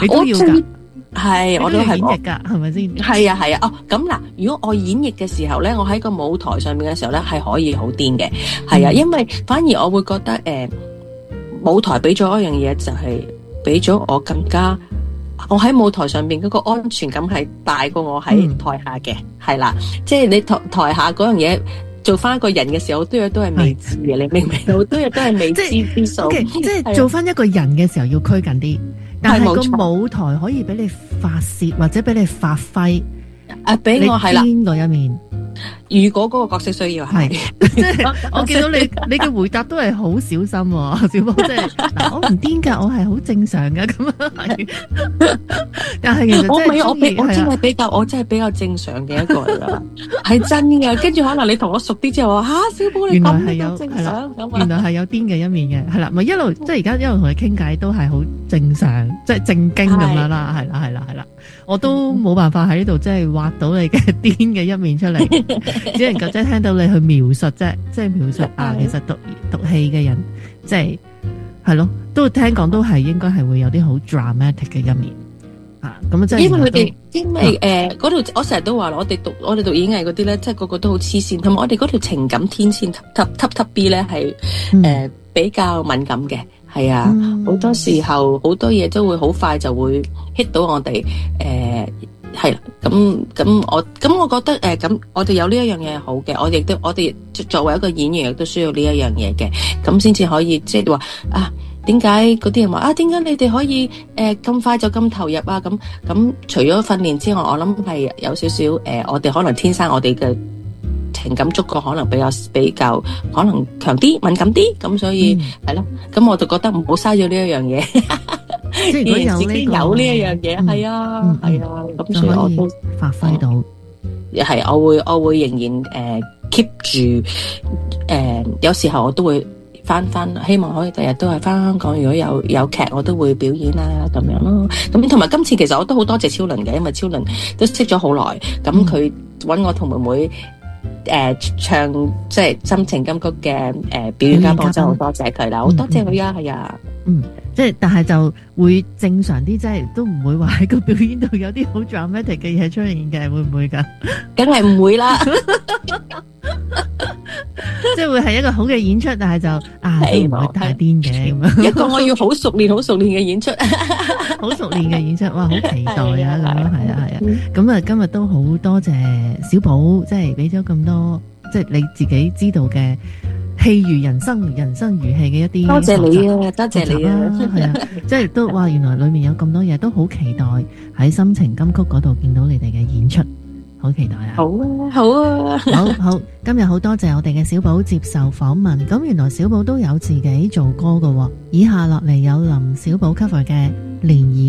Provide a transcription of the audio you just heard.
你都要㗎。 係，我都係演繹㗎，係咪先？ 係啊係啊。哦，咁嗱，如果我演繹嘅時候咧，我喺個舞台上面嘅時候咧，係可以好癲嘅。係啊，因為反而我會覺得舞台俾咗一樣嘢，就係俾咗我更加，我喺舞台上邊嗰個安全感係大過我喺台下嘅。係啦，即係你台下嗰樣嘢。做翻一個人嘅時候，好多嘢都係未知嘅，你明唔明？好多嘢都係未知之數。 即係做翻一個人嘅時候要拘謹啲，但係個舞台可以俾你發洩或者俾你發揮。 俾我係啦， 邊個一面？ 如果嗰個角色需要係， 即係我見到你嘅回答都係好小心，小寶即係嗱，我唔癲噶，我係好正常噶咁樣。但係其實我真係比較正常嘅一個嚟噶，係真嘅。跟住可能你同我熟啲之後話小寶你咁都正常咁， 原來係有癲嘅一面嘅，係啦，咪一路即係而家一路同你傾偈都係好正常，即係正經咁樣啦，係啦，我都冇辦法喺呢度即係挖到你嘅癲嘅一面出嚟。只能夠即係聽到你去描述啫，即係描述其實讀戲嘅人，即係咯，都聽講都係應該係會有啲好 dramatic 嘅一面咁即係因為嗰度我成日都話我哋讀演藝嗰啲咧，即係個個都好黐線，同埋我哋嗰條情感天線 top B 咧係比較敏感嘅，係啊，好多時候好多嘢都會好快就會 hit 到我哋係啦，咁我覺得咁我哋有呢一樣嘢係好嘅，我哋作為一個演員亦都需要呢一樣嘢嘅，咁先至可以即係話點解嗰啲人話點解你哋可以咁快就咁投入啊？咁除咗訓練之外，我諗係有少少我哋可能天生我哋嘅情感觸覺可能比較可能強啲敏感啲，咁所以係咯，咁我就覺得唔好嘥咗呢一樣嘢。 即係如果自己有呢一樣嘢，係啊，咁所以我都發揮到。 係，我會仍然keep 住有時候我都會翻，希望可以第日都係翻香港。如果有劇，我都會表演啦，咁樣咯。咁同埋今次其實我都好多謝超倫嘅，因為超倫都識咗好耐，咁佢揾我同妹妹唱即係心情金曲嘅表演嘉賓，真係好多謝佢啦，好多謝佢啊，係啊。 即係但係就會正常啲，即係都唔會話喺個表演度有啲好 dramatic 嘅嘢出現嘅，會唔會噶？ 梗係唔會啦， 即係會係一個好嘅演出，但係就都唔會太癲嘅咁樣。 一個我要好熟練嘅演出， 好熟練嘅演出，哇，好期待啊！咁樣係啊。咁啊，今日都好多謝小寶，即係俾咗咁多，即係你自己知道嘅。戲如人生，人生如戲嘅一啲， 多謝你啊，多謝你啊， 係啊，即係都話原來裏面有咁多嘢，都好期待喺心情金曲嗰度見到你哋嘅演出，好期待啊！ 好啊，好啊， 好，今日好多謝我哋嘅小寶接受訪問。咁原來小寶都有自己做歌㗎喎，以下落嚟有林小寶 cover 嘅《漣漪》。